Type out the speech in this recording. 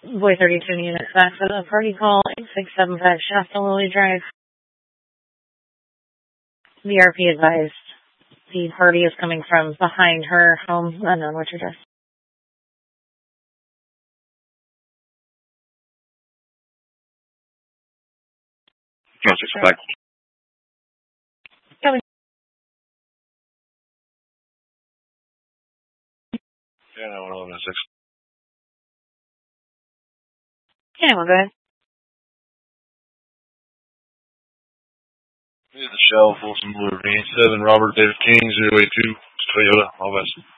Boy 32 units back for the party call, 8675 Shasta Lily Drive. VRP advised. The party is coming from behind her home, unknown which address. Yes, expect. Coming. Yeah, no, 11-6. Yeah, we'll go ahead. This is the Shell, Folsom Blue Ravine 7, Robert David King, 082, Toyota, all best.